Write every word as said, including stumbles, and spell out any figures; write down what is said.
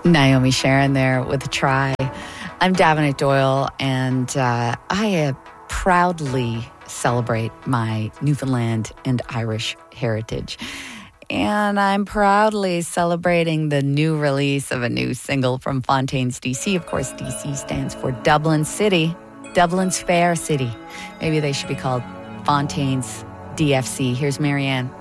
Naomi Sharon there with a try. I'm Davenant Doyle, and uh, I uh, proudly celebrate my Newfoundland and Irish heritage. And I'm proudly celebrating the new release of a new single from Fontaines D C. Of course, D C stands for Dublin City, Dublin's Fair City. Maybe they should be called Fontaines D F C. Here's Marianne.